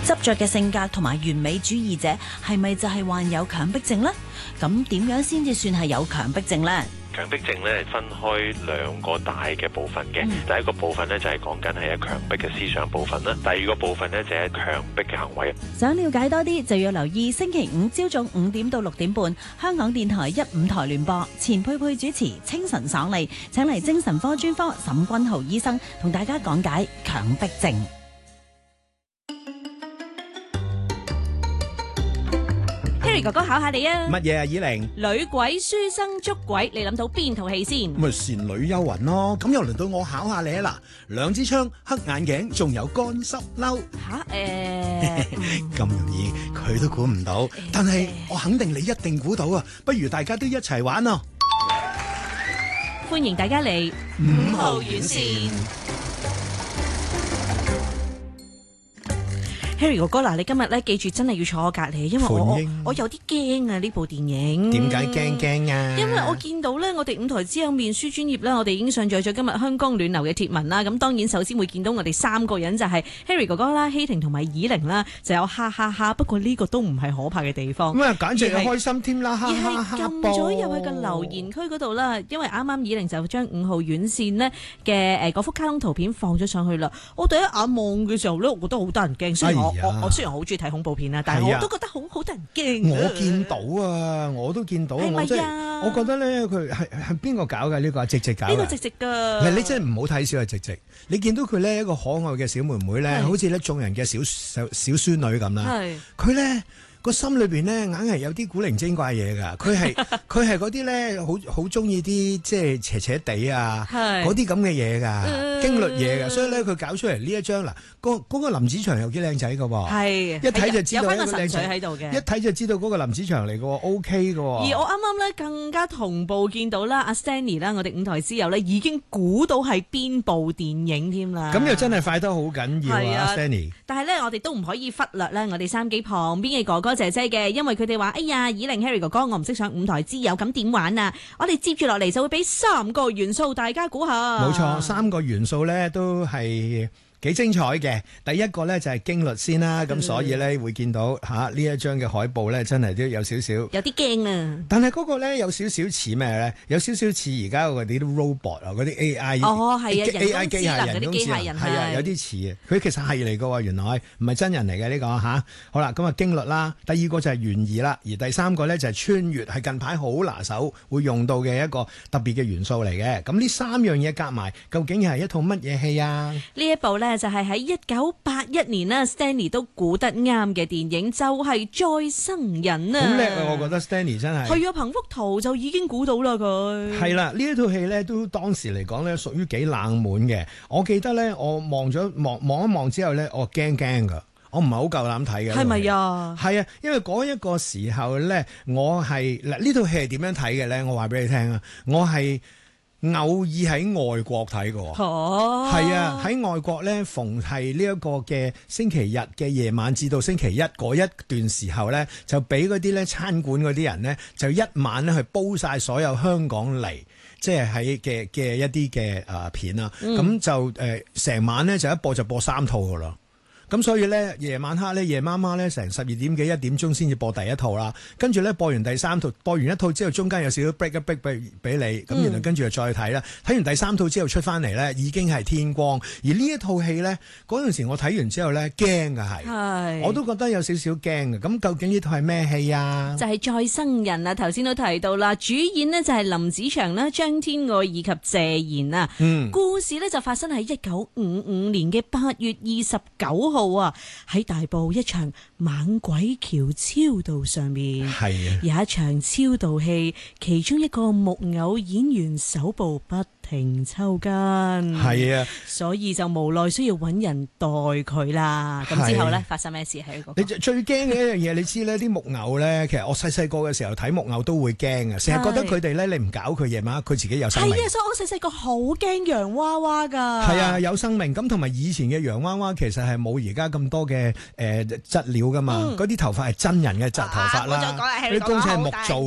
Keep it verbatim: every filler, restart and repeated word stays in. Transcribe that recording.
執着嘅性格同埋完美主義者係咪就係患有強迫症呢？咁點樣先至算係有強迫症呢？ 強迫症咧分開兩個大嘅部分嘅，嗯、第一個部分咧就係講緊係一強迫嘅思想部分啦，第二個部分咧就係強迫嘅行為。 想了解多啲就要留意星期五朝早五點到六點半，香港電台一五台聯播，錢佩佩主持，清晨爽利，請嚟精神科專科沈君豪醫生同大家講解強迫症。哥哥考下你啊！ 乜嘢啊？以玲， 女鬼書生捉鬼，你諗到邊套戲先？ 咪倩女幽魂咯！咁又輪到我考下你啦！兩支槍、黑眼鏡，仲有乾濕褸。 吓誒， 咁容易佢都估唔到，但係我肯定你一定估到啊！不如大家都一齊玩咯！ 歡迎大家嚟五號院線。 Harry 哥哥嗱，你今日咧記住真係要坐我隔離，因為我我，我有啲驚啊！呢部電影點解驚驚啊？ 因為我見到咧，我哋五台之友面書專頁咧，我哋已經上載咗今日香江暖流嘅貼文啦。咁當然首先會見到我哋三個人就係 Harry 哥哥啦、希婷同埋以玲啦，就有哈哈哈。不過呢個都唔係可怕嘅地方， 咁啊簡直係開心添啦！哈哈哈！ 而係撳咗入去個留言區嗰度啦，因為啱啱以玲就將五號院線呢嘅誒嗰幅卡通圖片放咗上去啦。我第一眼望嘅時候咧，我覺得好得人驚，雖然我。我我雖然好中意睇恐怖片啦，但係我都覺得好好得人驚。 我見到啊，我都見到。 係咪啊？我覺得咧，佢係係邊個搞嘅呢個？直直搞嘅。呢個直直㗎。 你真係唔好睇小係直直。你見到佢咧一個可愛嘅小妹妹咧，好似咧眾人嘅小小小孫女咁啦。係。佢咧。個心裏邊咧，硬係有啲古靈精怪嘢噶。佢係佢係嗰啲咧，好好中意啲即係邪邪地啊，嗰啲咁嘅嘢噶，驚慄嘢噶。所以咧，佢搞出嚟呢一張嗱，嗰嗰個林子祥又幾靚仔噶喎，係一睇就知道一個靚仔喺度嘅，一睇就知道嗰個林子祥嚟嘅，OK 嘅。而我啱啱咧更加同步見到啦，阿 Stanley 啦，我哋五台之友咧已經估到係邊部電影添啦。咁又真係快得好緊要啊 ，Stanley。 但係咧，我哋都唔可以忽略咧，我哋三機旁邊嘅哥哥姐姐嘅，因為佢哋話：哎呀，以玲 Harry 哥哥，我唔識上五台之友，咁點玩啊？我哋接住落嚟就會俾三個元素，大家估下。 冇錯，三個元素咧都係幾精彩嘅。第一個咧就係驚慄先啦，咁、嗯、所以咧會見到吓呢一張嘅海報咧，真係都有少少有啲驚啊！ 但係嗰個咧有少少似咩咧？有少少似而家嗰啲 robot 啊，嗰啲 A I 哦係啊， A I 機械人嗰啲機械人係啊，有啲似嘅。佢其實係嚟㗎，原來唔係真人嚟嘅呢個吓。好啦，咁啊驚慄啦。第二個就係懸疑啦，而第三個咧就係穿越，係近排好拿手會用到嘅一個特別嘅元素嚟嘅。咁呢三樣嘢夾埋，究竟係一套乜嘢戲啊？ 呢一部咧就係喺一九八一年啦 ，Stanley 都估得啱嘅電影就係、是《再生人》啊！ 好叻啊！我覺得 Stanley 真係係啊，憑幅圖就已經估到啦佢。 係啦，呢一套戲咧都當時嚟講咧屬於幾冷門嘅。我記得咧，我望咗望望一望之後咧，我驚驚噶，我唔係好夠膽睇嘅。係咪啊？係啊，因為嗰一個時候咧，我係嗱呢套戲係點樣睇嘅咧？我話俾你聽啊，我係。偶爾喺外國睇過，係、哦、啊，喺外國咧，逢係呢一個嘅星期日嘅夜晚至到星期一嗰一段時候咧，就俾嗰啲咧餐館嗰啲人咧，就一晚咧去煲晒所有香港嚟，即係喺嘅嘅一啲嘅誒片啊，咁、嗯、就誒成、呃、晚咧就一播就播三套噶啦。咁所以咧，夜晚黑咧，夜媽媽咧，成十二點幾一點鐘先至播第一套啦。跟住咧，播完第三套，播完一套之後，中間有少少 break 一 break 俾俾你，咁、嗯、然後跟住就再睇啦。睇完第三套之後出翻嚟咧，已經係天光。而呢一套戲咧，嗰陣時我睇完之後咧，驚㗎係，我都覺得有少少驚嘅。咁究竟呢套係咩戲啊？就係、是《再生人》啊！頭先都提到啦，主演呢就係林子祥啦、張天愛以及謝賢啊。嗯，故事咧就發生喺一九五五年嘅八月二十九號。啊！喺大埔一場猛鬼橋超度上面，係啊，有一場超度戲，其中一個木偶演員手部不停抽筋，係啊，所以就無奈需要揾人代佢啦。咁、啊、之後咧發生咩事喺嗰？你最驚嘅一樣嘢，你知咧啲木偶咧，其實我細細個嘅時候睇木偶都會驚啊，成日覺得佢哋咧，你唔搞佢夜晚，佢自己有生命。係啊，所以我細細個好驚洋娃娃噶。係啊，有生命咁，同埋以前嘅洋娃娃其實係冇而家咁多嘅誒質料噶嘛，嗰、嗯、啲頭髮係真人嘅質頭髮啦，啲公仔係木做。